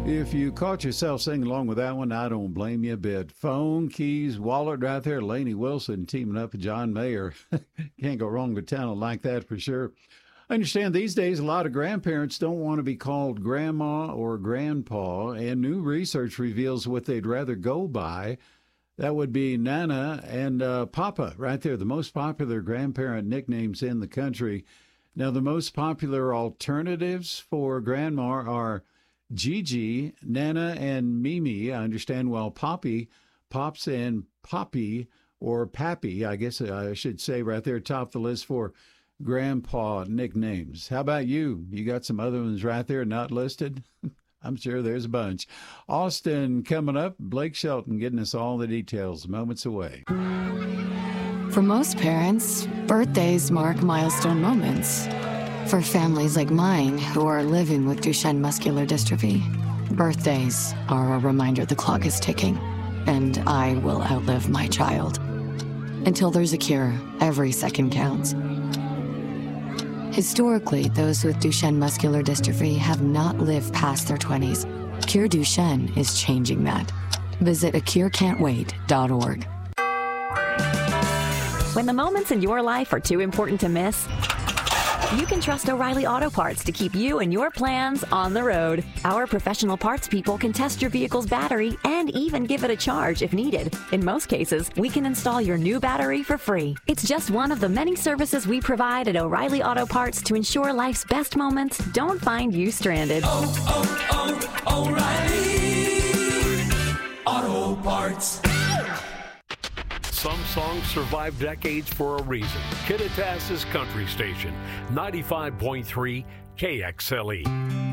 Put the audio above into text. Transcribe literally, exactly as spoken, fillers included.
If you caught yourself singing along with that one, I don't blame you a bit. Phone, keys, wallet right there. Lainey Wilson teaming up with John Mayer. Can't go wrong with talent like that for sure. I understand these days a lot of grandparents don't want to be called grandma or grandpa, and new research reveals what they'd rather go by. That would be Nana and uh, Papa right there, the most popular grandparent nicknames in the country. Now, the most popular alternatives for grandma are Gigi, Nana, and Mimi. I understand, while Poppy, Pops, and Poppy, or Pappy, I guess I should say right there, top the list for grandpa nicknames. How about you? You got some other ones right there not listed? I'm sure there's a bunch. Austin coming up. Blake Shelton getting us all the details moments away. For most parents, birthdays mark milestone moments. For families like mine who are living with Duchenne muscular dystrophy, birthdays are a reminder the clock is ticking, and I will outlive my child. Until there's a cure, every second counts. Historically, those with Duchenne muscular dystrophy have not lived past their twenties. Cure Duchenne is changing that. Visit a cure can't wait dot org. When the moments in your life are too important to miss, you can trust O'Reilly Auto Parts to keep you and your plans on the road. Our professional parts people can test your vehicle's battery and even give it a charge if needed. In most cases, we can install your new battery for free. It's just one of the many services we provide at O'Reilly Auto Parts to ensure life's best moments don't find you stranded. Oh, oh, oh, O'Reilly Auto Parts. Some songs survive decades for a reason. Kittitas's Country Station, ninety-five point three K X L E.